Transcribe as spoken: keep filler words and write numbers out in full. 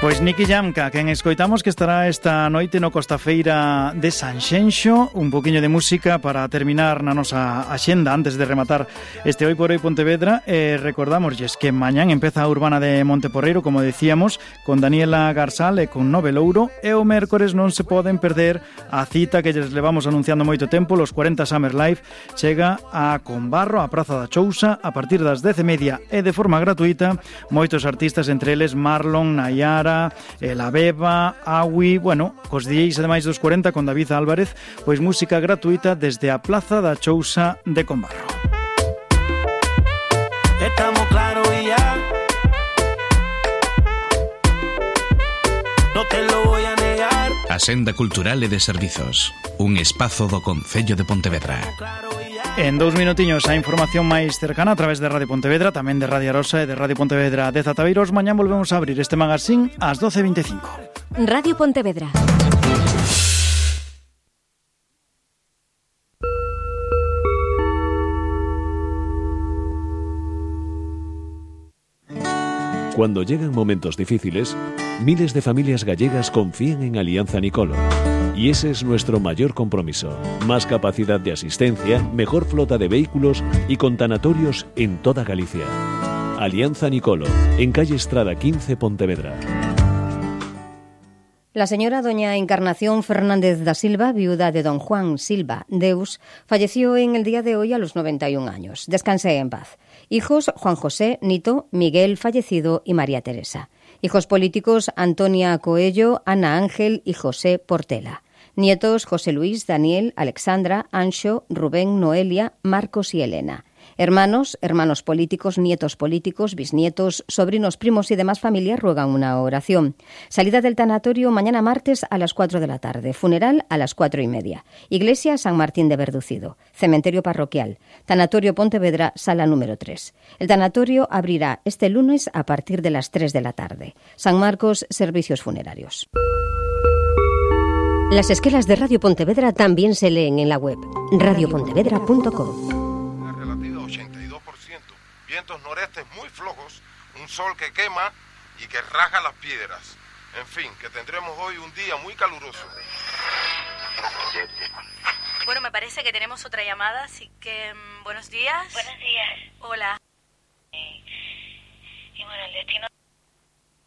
Pois Nicky Jam, ca quen escoitamos que estará esta noite no Costafeira de Sanxenxo. Un poquinho de música para terminar na nosa axenda antes de rematar este Hoy por Hoy Pontevedra. Eh, recordámoslles que mañán empeza a Urbana de Monteporreiro, como decíamos, con Daniela Garzal e con Nove Louro, e o mércores non se poden perder a cita que lles levamos anunciando moito tempo. Los cuarenta Summer Live chega a Conbarro, a Praza da Chousa, a partir das dez e media e de forma gratuita. Moitos artistas, entre eles Marlon, Nayara, La Beba, Awi, bueno, cos D Js ademais dos cuarenta con David Álvarez, pois música gratuita desde a Plaza da Chousa de Conbarro. Estamos claros y ya, no te lo voy a negar. A Senda Cultural e de Servizos, un espazo do Concello de Pontevedra. En dous minutiños a información máis cercana a través de Radio Pontevedra, tamén de Radio Arosa e de Radio Pontevedra de Zataveiros. Mañán volvemos a abrir este magazín ás doce e veinticinco. Radio Pontevedra. Cuando llegan momentos difíciles, miles de familias gallegas confían en Alianza Nicolo. Y ese es nuestro mayor compromiso. Más capacidad de asistencia, mejor flota de vehículos y con tanatorios en toda Galicia. Alianza Nicolo, en calle Estrada quince, Pontevedra. La señora doña Encarnación Fernández da Silva, viuda de don Juan Silva Deus, falleció en el día de hoy a los noventa y un años. Descanse en paz. Hijos: Juan José, Nito, Miguel, fallecido, y María Teresa. Hijos políticos: Antonia Coello, Ana Ángel y José Portela. Nietos: José Luis, Daniel, Alexandra, Anxo, Rubén, Noelia, Marcos y Elena. Hermanos, hermanos políticos, nietos políticos, bisnietos, sobrinos, primos y demás familias ruegan una oración. Salida del tanatorio mañana martes a las cuatro de la tarde. Funeral a las cuatro y media. Iglesia San Martín de Verducido. Cementerio parroquial. Tanatorio Pontevedra, sala número tres. El tanatorio abrirá este lunes a partir de las tres de la tarde. San Marcos, servicios funerarios. Las esquelas de Radio Pontevedra también se leen en la web radio pontevedra punto com. Vientos norestes muy flojos, un sol que quema y que raja las piedras. En fin, que tendremos hoy un día muy caluroso. Bueno, me parece que tenemos otra llamada, así que... Buenos días. Buenos días. Hola. Y, y bueno, el destino